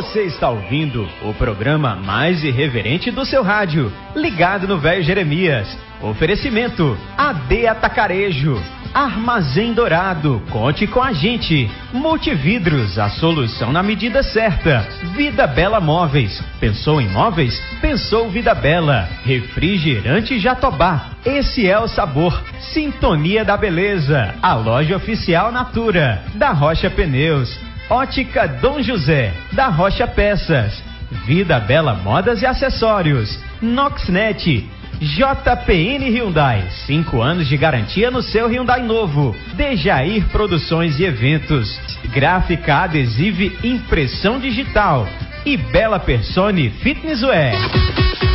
Você está ouvindo o programa mais irreverente do seu rádio, ligado no Velho Jeremias. Oferecimento AD Atacarejo, Armazém Dourado, conte com a gente. Multividros, a solução na medida certa. Vida Bela Móveis, pensou em móveis? Pensou Vida Bela. Refrigerante Jatobá, esse é o sabor. Sintonia da Beleza, a loja oficial Natura, da Rocha Pneus. Ótica Dom José, da Rocha Peças. Vida Bela Modas e Acessórios. Noxnet. JPN Hyundai, 5 anos de garantia no seu Hyundai novo. Dejair Produções e Eventos. Gráfica Adesive Impressão Digital. E Bela Persone Fitnesswear.